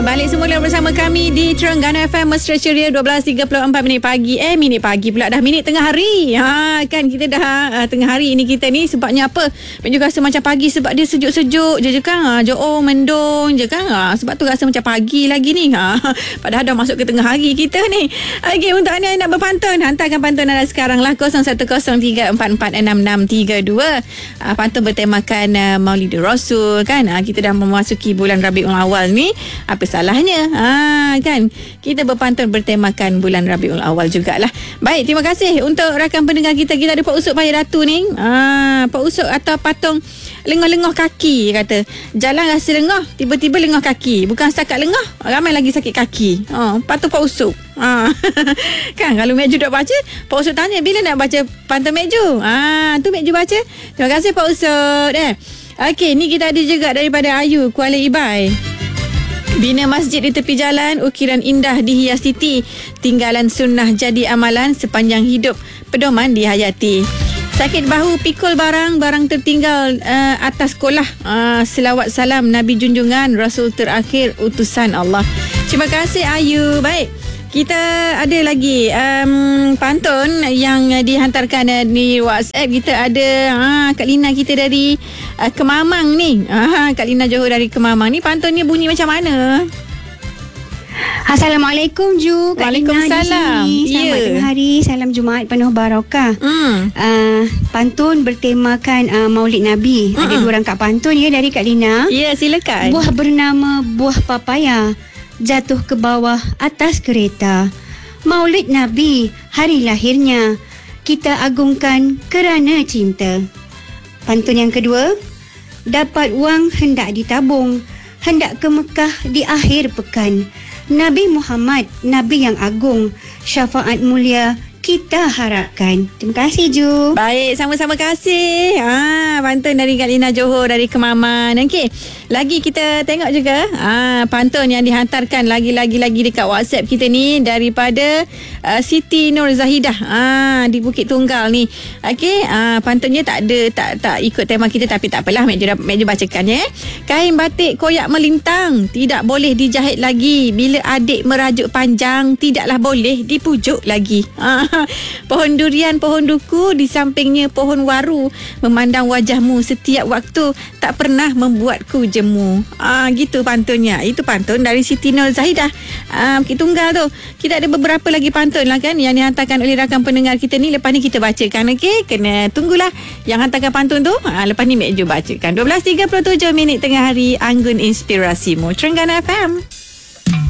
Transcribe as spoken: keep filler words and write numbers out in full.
Balik semula bersama kami di Terengganu F M Mesra Ceria dua belas tiga puluh empat minit pagi. Eh minit pagi pula dah minit tengah hari. Ha kan kita dah uh, tengah hari ini kita ni sebabnya apa? Mek juga rasa macam pagi sebab dia sejuk-sejuk je je kan. Ha Johor mendung je kan. Ha sebab tu rasa macam pagi lagi ni. Ha padahal dah masuk ke tengah hari kita ni. Okey, untuk anda yang nak berpantun, hantarkan pantun anda sekarang lah kosong satu kosong tiga empat empat enam enam tiga dua. Uh, pantun bertemakan uh, Maulidur Rasul kan. Ha kita dah memasuki bulan Rabiul Awal ni. Apa salahnya? Ha kan. Kita berpantun bertemakan bulan Rabiul Awal jugalah. Baik, terima kasih untuk rakan pendengar kita. Kita ada Pak Usop Paya Datu ni. Ha Pak Usop atau patung lengah-lengah kaki kata. Jalan rasa lengah, tiba-tiba lengah kaki. Bukan setakat lengah, ramai lagi sakit kaki. Ha patung Pak Usop. Ha kan kalau Mek Ju dak baca, Pak Usop tanya bila nak baca pantun Mek Ju. Ha tu Mek Ju baca. Terima kasih Pak Usop eh. Okey, ni kita ada juga daripada Ayu Kuala Ibai. Bina masjid di tepi jalan, ukiran indah dihias titi, tinggalan sunnah jadi amalan, sepanjang hidup pedoman dihayati. Sakit bahu pikul barang, barang tertinggal uh, atas sekolah. Uh, selawat salam Nabi junjungan, Rasul terakhir utusan Allah. Terima kasih Ayu. Baik, kita ada lagi um, pantun yang dihantarkan uh, di WhatsApp. Kita ada ha, Kak Lina kita dari uh, Kemamang ni. Ha, Kak Lina Johor dari Kemamang ni. Pantunnya bunyi macam mana? Assalamualaikum Ju. Kak Waalaikumsalam. Lina di sini. Selamat yeah. tengah hari. Salam Jumaat penuh barakah. Mm. Uh, pantun bertemakan uh, Maulid Nabi. Mm-mm. Ada dua rangkap pantun ya dari Kak Lina. Ya, yeah, silakan. Buah bernama buah papaya jatuh ke bawah atas kereta. Maulid Nabi, hari lahirnya, kita agungkan kerana cinta. Pantun yang kedua, dapat wang hendak ditabung, hendak ke Mekah di akhir pekan. Nabi Muhammad, Nabi yang agung, syafaat mulia kita harapkan. Terima kasih Ju. Baik, sama-sama kasih. Ha, pantun dari Kak Lina Johor dari Kemaman. Okey, lagi kita tengok juga ha, pantun yang dihantarkan lagi-lagi lagi dekat WhatsApp kita ni daripada uh, Siti Nur Zahidah ha, di Bukit Tunggal ni. Okey, ha, pantunnya tak ada tak tak ikut tema kita tapi tak apalah, Mek Ju Mek Ju bacakan ya. Kain batik koyak melintang, tidak boleh dijahit lagi. Bila adik merajuk panjang, tidaklah boleh dipujuk lagi. Ha, pohon durian, pohon duku, di sampingnya pohon waru. Memandang wajahmu setiap waktu, tak pernah membuatku jemu. Ah, gitu pantunnya. Itu pantun dari Siti Nur Zahidah. Ah, Bukit Tunggal tu. Kita ada beberapa lagi pantun lah kan yang dihantarkan oleh rakan pendengar kita ni. Lepas ni kita bacakan, okey? Kena tunggulah yang hantarkan pantun tu. Ah, lepas ni Mek Ju bacakan. dua belas tiga puluh tujuh minit tengah hari, Anggun Inspirasimu, Terengganu F M.